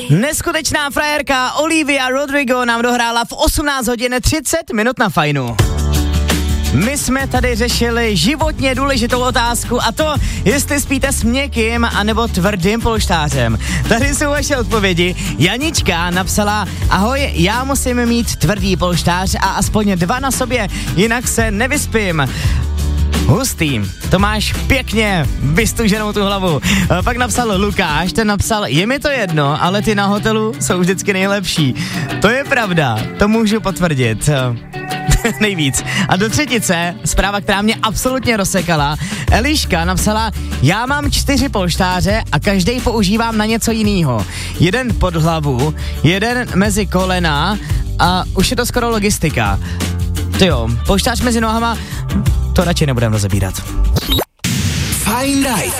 Neskutečná frajerka Olivia Rodrigo nám dohrála v 18 hodin 30 minut na Fajnu. My jsme tady řešili životně důležitou otázku a to, jestli spíte s měkkým anebo tvrdým polštářem. Tady jsou vaše odpovědi. Janička napsala: ahoj, já musím mít tvrdý polštář a aspoň 2 na sobě, jinak se nevyspím. Hustý, to máš pěkně vystuženou tu hlavu. Pak napsal Lukáš, ten napsal: je mi to jedno, ale ty na hotelu jsou vždycky nejlepší. To je pravda, to můžu potvrdit. Nejvíc. A do třetice, zpráva, která mě absolutně rozsekala, Eliška napsala: já mám 4 polštáře a každý používám na něco jiného. Jeden pod hlavu, jeden mezi kolena a už je to skoro logistika. Tyjo, polštář mezi nohama, to radši nebudeme rozebírat. Fajn ráno.